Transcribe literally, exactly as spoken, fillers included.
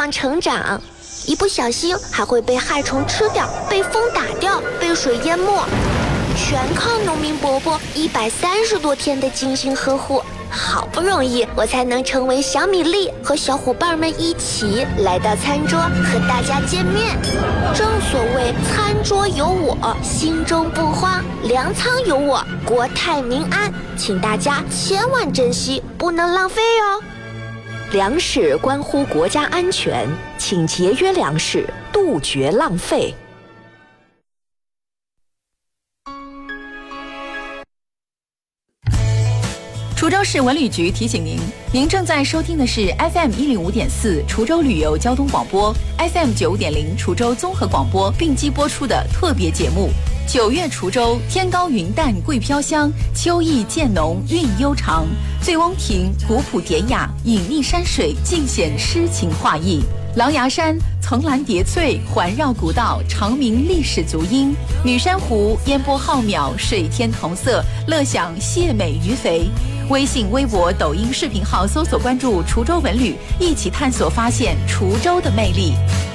望成长，一不小心还会被害虫吃掉，被风打掉，被水淹没，全靠农民伯伯一百三十多天的精心呵护，好不容易我才能成为小米粒，和小伙伴们一起来到餐桌和大家见面。正所谓餐桌有我，心中不慌，粮仓有我，国泰民安，请大家千万珍惜，不能浪费哦。 粮食关乎国家安全，请节约粮食，杜绝浪费。 滁州市文旅局提醒您，您正在收听的是 F M 一零五点四滁州旅游交通广播 ，F M 九五点零滁州综合广播并机播出的特别节目。九月滁州，天高云淡桂飘香，秋意渐浓韵悠长。醉翁亭古朴典雅，隐匿山水尽显诗情画意。狼牙山层峦叠翠，环绕古道，长鸣历史足音。女山湖烟波浩渺，水天同色，乐享蟹美鱼肥。微信、微博、抖音视频号搜索关注滁州文旅，一起探索发现滁州的魅力。